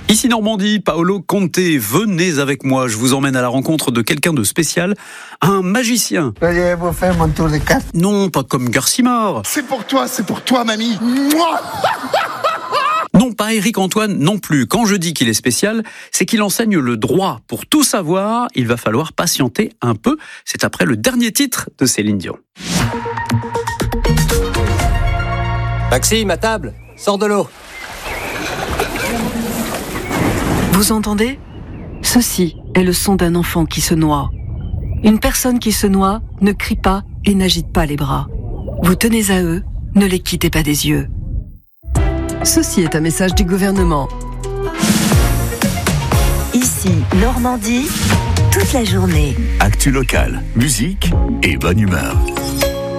Ici Normandie, Paolo Conte, venez avec moi, je vous emmène à la rencontre de quelqu'un de spécial, un magicien. Vous faire mon tour de cartes? Non, pas comme Garcimore. C'est pour toi, mamie. Mouah. Non, pas Éric Antoine non plus. Quand je dis qu'il est spécial, c'est qu'il enseigne le droit. Pour tout savoir, il va falloir patienter un peu. C'est après le dernier titre de Céline Dion. Maxime, à table, sors de l'eau. Vous entendez ? Ceci est le son d'un enfant qui se noie. Une personne qui se noie ne crie pas et n'agite pas les bras. Vous tenez à eux, ne les quittez pas des yeux. Ceci est un message du gouvernement. Ici, Normandie, toute la journée. Actu locale, musique et bonne humeur.